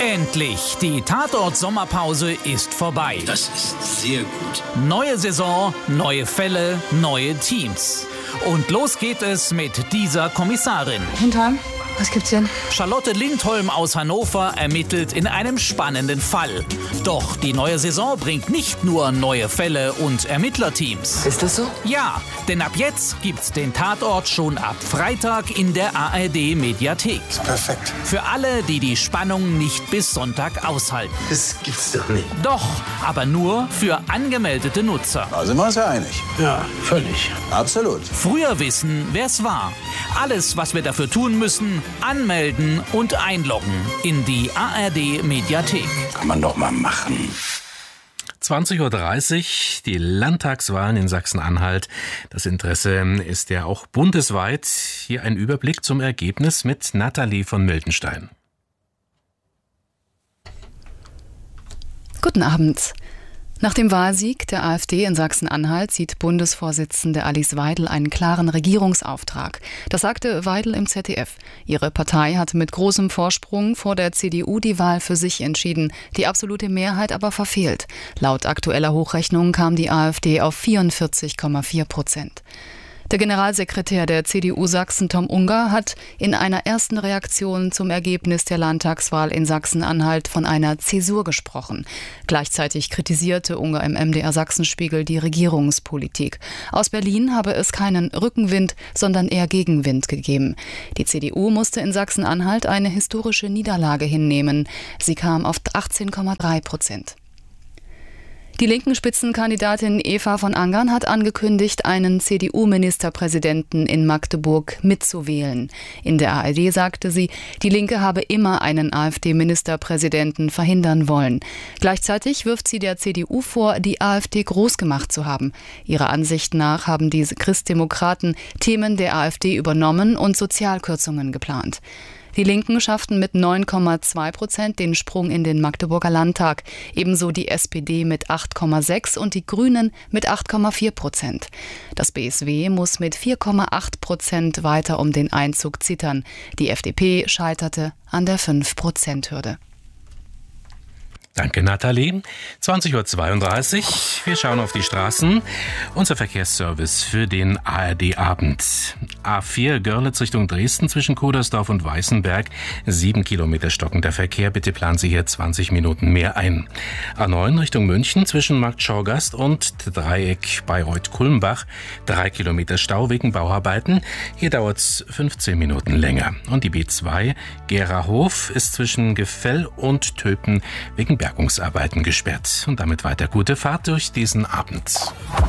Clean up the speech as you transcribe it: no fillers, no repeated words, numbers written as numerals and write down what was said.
Endlich, die Tatort-Sommerpause ist vorbei. Das ist sehr gut. Neue Saison, neue Fälle, neue Teams. Und los geht es mit dieser Kommissarin. Hintern, was gibt's denn? Charlotte Lindholm aus Hannover ermittelt in einem spannenden Fall. Doch die neue Saison bringt nicht nur neue Fälle und Ermittlerteams. Ist das so? Ja, denn ab jetzt gibt's den Tatort schon ab Freitag in der ARD-Mediathek. Perfekt. Für alle, die die Spannung nicht bis Sonntag aushalten. Das gibt's doch nicht. Doch, aber nur für angemeldete Nutzer. Da sind wir uns ja einig. Ja, völlig. Absolut. Früher wissen, wer's war. Alles, was wir dafür tun müssen, anmelden und einloggen in die ARD-Mediathek. Kann man doch mal machen. 20:30 Uhr, die Landtagswahlen in Sachsen-Anhalt. Das Interesse ist ja auch bundesweit. Hier ein Überblick zum Ergebnis mit Nathalie von Miltenstein. Guten Abend. Nach dem Wahlsieg der AfD in Sachsen-Anhalt sieht Bundesvorsitzende Alice Weidel einen klaren Regierungsauftrag. Das sagte Weidel im ZDF. Ihre Partei hatte mit großem Vorsprung vor der CDU die Wahl für sich entschieden, die absolute Mehrheit aber verfehlt. Laut aktueller Hochrechnung kam die AfD auf 44,4%. Der Generalsekretär der CDU Sachsen, Tom Unger, hat in einer ersten Reaktion zum Ergebnis der Landtagswahl in Sachsen-Anhalt von einer Zäsur gesprochen. Gleichzeitig kritisierte Unger im MDR Sachsenspiegel die Regierungspolitik. Aus Berlin habe es keinen Rückenwind, sondern eher Gegenwind gegeben. Die CDU musste in Sachsen-Anhalt eine historische Niederlage hinnehmen. Sie kam auf 18,3%. Die linken Spitzenkandidatin Eva von Angern hat angekündigt, einen CDU-Ministerpräsidenten in Magdeburg mitzuwählen. In der ARD sagte sie, die Linke habe immer einen AfD-Ministerpräsidenten verhindern wollen. Gleichzeitig wirft sie der CDU vor, die AfD groß gemacht zu haben. Ihrer Ansicht nach haben diese Christdemokraten Themen der AfD übernommen und Sozialkürzungen geplant. Die Linken schafften mit 9,2% den Sprung in den Magdeburger Landtag, ebenso die SPD mit 8,6% und die Grünen mit 8,4%. Das BSW muss mit 4,8% weiter um den Einzug zittern. Die FDP scheiterte an der 5%-Hürde. Danke, Nathalie. 20:32 Uhr. Wir schauen auf die Straßen. Unser Verkehrsservice für den ARD-Abend. A4 Görlitz Richtung Dresden zwischen Kudersdorf und Weißenberg. 7 Kilometer stockender Verkehr. Bitte planen Sie hier 20 Minuten mehr ein. A9 Richtung München zwischen Markt Schorgast und Dreieck Bayreuth-Kulmbach. 3 Kilometer Stau wegen Bauarbeiten. Hier dauert es 15 Minuten länger. Und die B2 Gerahof ist zwischen Gefell und Töpen wegen Bergungsarbeiten gesperrt. Und damit weiter gute Fahrt durch diesen Abend.